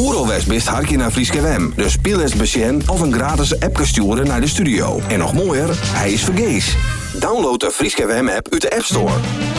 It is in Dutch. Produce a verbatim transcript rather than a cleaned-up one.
Oerol West best harkje naar Frieske W M. Dus speel eens besjen of een gratis app sturen naar de studio. En nog mooier, hij is vergees. Download de Frieske W M app uit de App Store.